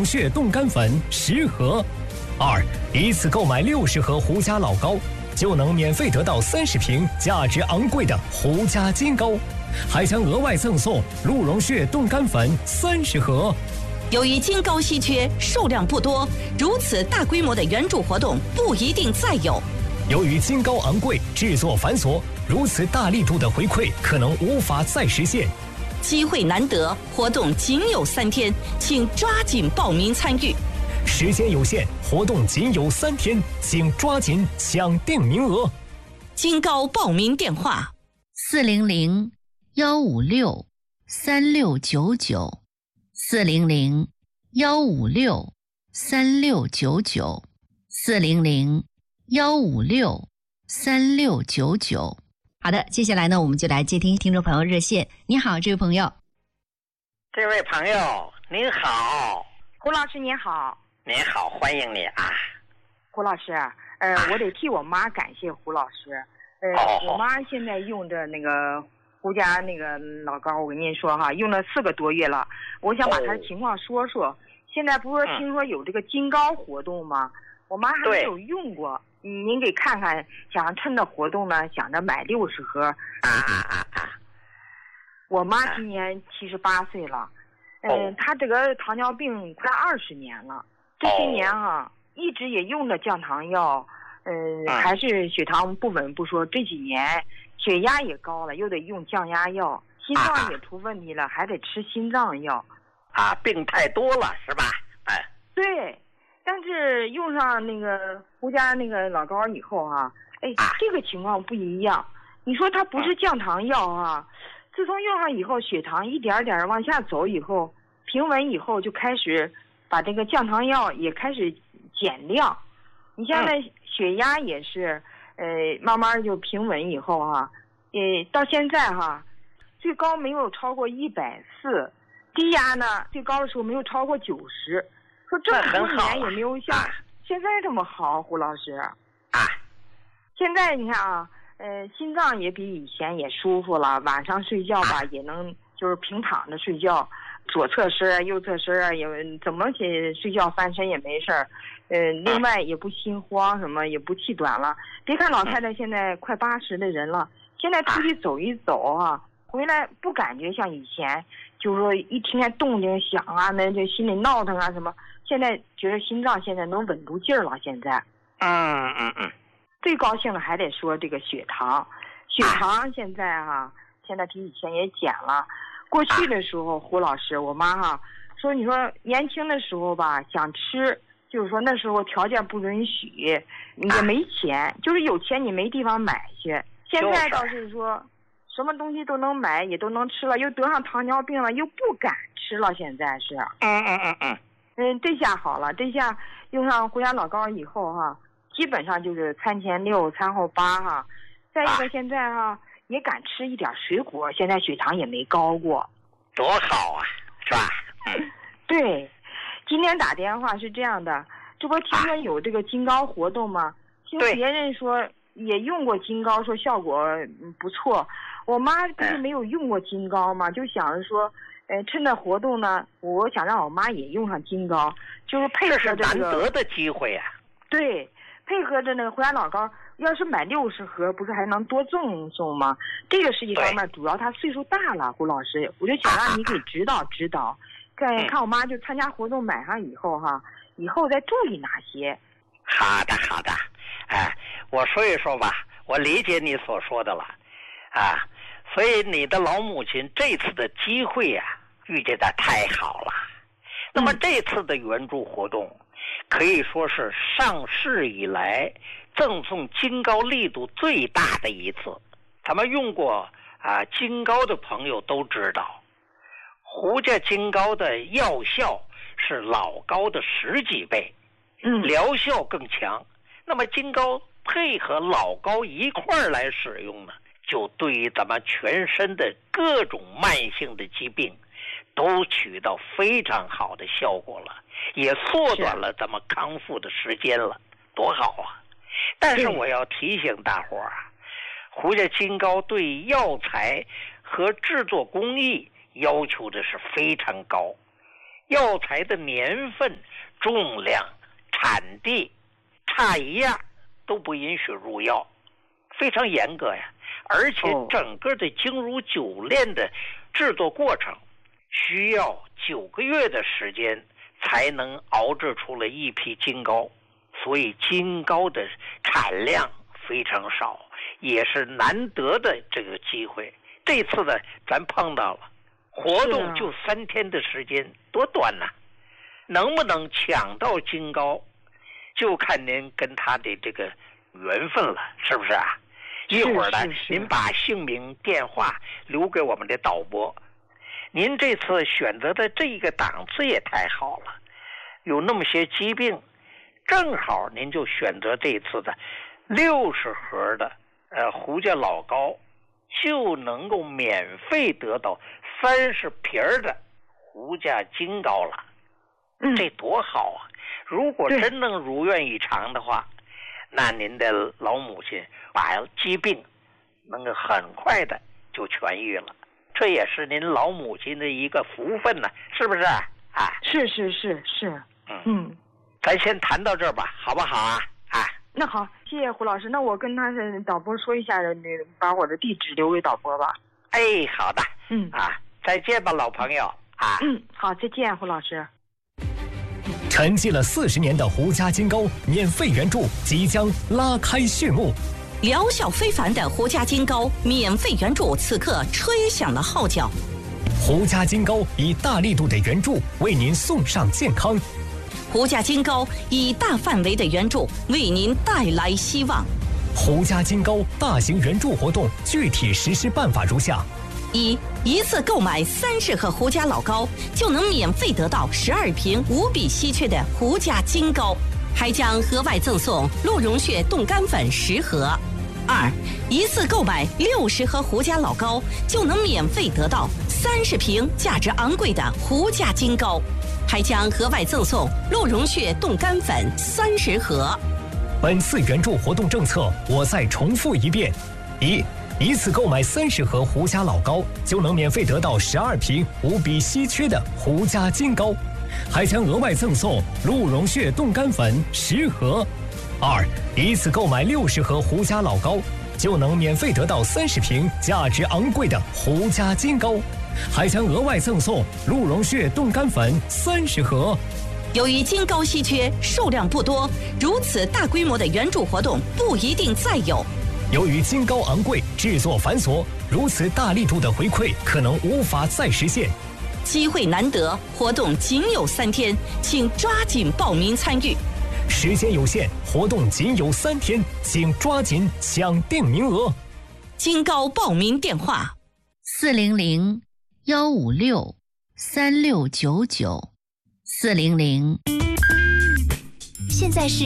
血冻干粉10盒。2. 一次购买60盒胡家老膏，就能免费得到30瓶价值昂贵的胡家金膏，还将额外赠送鹿茸血冻干粉30盒。 由于金膏稀缺，数量不多，如此大规模的援助活动不一定再有。 由于金膏昂贵，制作繁琐，如此大力度的回馈可能无法再实现。 机会难得，活动仅有3天，请抓紧报名参与。 时间有限，活动仅有3天，请抓紧抢订名额。 金膏报名电话 400-156-3699，400-156-3699。好的，接下来呢，我们就来接听听众朋友热线。你好，这位朋友。 这位朋友您好。 胡老师您好。 您好，欢迎你啊。 胡老师，我得替我妈感谢胡老师。我妈现在用着那个胡家那个老膏，我跟您说哈，用了4个多月了。我想把她的情况说说。现在不是听说有这个金膏活动吗？我妈还没有用过，您给看看，想趁着活动呢，想着买60盒。我妈今年78岁了，她这个糖尿病快20年了，这些年一直也用着降糖药，还是血糖不稳不说，这几年血压也高了，又得用降压药，心脏也出问题了，还得吃心脏药。 病太多了是吧？ 对，但是用上那个胡家那个老膏以后这个情况不一样。你说它不是降糖药自从用上以后，血糖一点点往下走以后，平稳以后就开始把这个降糖药也开始减量。你像那血压也是，慢慢就平稳以后到现在最高没有超过140。低压呢，最高的时候没有超过90，说这么多年也没有像现在这么好，胡老师。现在你看心脏也比以前也舒服了，晚上睡觉吧也能就是平躺着睡觉，左侧身右侧身也怎么睡觉翻身也没事儿，另外也不心慌什么，也不气短了。别看老太太现在快80的人了，现在出去走一走回来不感觉像以前，就是说一听见动静响那就心里闹腾什么。现在觉得心脏现在能稳住劲儿了。现在，最高兴的还得说这个血糖现在现在比以前也减了。过去的时候，胡老师，我妈说，你说年轻的时候吧，想吃，就是说那时候条件不允许，也没钱，就是有钱你没地方买去。现在倒是说。什么东西都能买，也都能吃了，又得上糖尿病了，又不敢吃了。现在是，这下好了，这下用上胡家老膏以后基本上就是餐前6，餐后8再一个现在也敢吃一点水果，现在血糖也没高过， 多好是吧？ 对，今天打电话是这样的，这不听说有这个金膏活动吗？听别人说也用过金膏，说效果不错。我妈不是没有用过金膏吗？就想着说，趁着活动呢，我想让我妈也用上金膏，就是配合这是难得的机会对，配合着那个胡家老膏，要是买60盒，不是还能多赠送吗？这个是一方面，主要她岁数大了，胡老师，我就想让你给指导指导，看我妈就参加活动买上以后以后再注意哪些。 好的，我说一说吧，我理解你所说的了所以你的老母亲这次的机会遇见的太好了。那么这次的援助活动可以说是上市以来赠送金膏力度最大的一次。咱们用过金膏的朋友都知道，胡家金膏的药效是老膏的10几倍，疗效更强。那么金膏配合老膏一块儿来使用呢，就对于咱们全身的各种慢性的疾病都起到非常好的效果了，也缩短了咱们康复的时间了，多好但是我要提醒大伙胡家金膏对药材和制作工艺要求的是非常高， 药材的年份、重量、产地差一样都不允许入药，非常严格呀。而且整个的精乳酒炼的制作过程需要9个月的时间才能熬制出了一批金膏，所以金膏的产量非常少，也是难得的这个机会。这次呢，咱碰到了，活动就3天的时间，多短呐！能不能抢到金膏，就看您跟他的这个缘分了，是不是啊？一会儿呢，您把姓名、电话留给我们的导播。您这次选择的这个档次也太好了，有那么些疾病，正好您就选择这次的60盒的胡家老膏，就能够免费得到30瓶的胡家金膏了。这多好啊！如果真能如愿以偿的话，那您的老母亲把疾病能够很快的就痊愈了，这也是您老母亲的一个福分呢，是不是啊？ 是。 咱先谈到这儿吧，好不好啊？ 那好，谢谢胡老师。那我跟他的导播说一下，把我的地址留给导播吧。 哎，好的。再见吧，老朋友啊。 好，再见，胡老师。 沉寂了40年的胡家金膏免费援助即将拉开序幕， 疗效非凡的胡家金膏免费援助此刻吹响了号角。 胡家金膏以大力度的援助为您送上健康， 胡家金膏以大范围的援助为您带来希望。 胡家金膏大型援助活动具体实施办法如下： 一次购买30盒胡家老膏，就能免费得到12瓶无比稀缺的胡家金膏，还将额外赠送鹿茸血冻干粉10盒。一次购买60盒胡家老膏，就能免费得到30瓶价值昂贵的胡家金膏，还将额外赠送鹿茸血冻干粉30盒。 本次援助活动政策我再重复一遍：一次购买30盒胡家老膏，就能免费得到12瓶无比稀缺的胡家金膏，还将额外赠送鹿茸血冻干粉10盒。一次购买60盒胡家老膏，就能免费得到30瓶价值昂贵的胡家金膏，还将额外赠送鹿茸血冻干粉30盒。 由于金膏稀缺，数量不多，如此大规模的援助活动不一定再有。 由于金膏昂贵，制作繁琐，如此大力度的回馈可能无法再实现。 机会难得，活动仅有3天，请抓紧报名参与。 时间有限，活动仅有3天，请抓紧抢定名额。 金膏报名电话 400-156-3699，400。现在是